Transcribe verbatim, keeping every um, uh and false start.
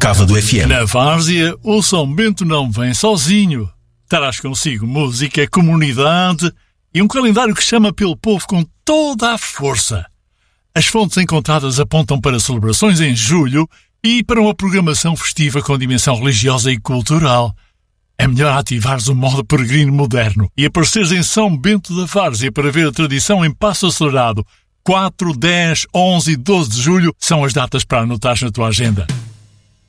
Sábado F M. Na Várzea, o São Bento não vem sozinho. Terás consigo música, comunidade e um calendário que chama pelo povo com toda a força. As fontes encontradas apontam para celebrações em julho e para uma programação festiva com dimensão religiosa e cultural. É melhor ativares o modo peregrino moderno e apareceres em São Bento da Várzea para ver a tradição em passo acelerado. quatro, dez, onze e doze de julho são as datas para anotar na tua agenda.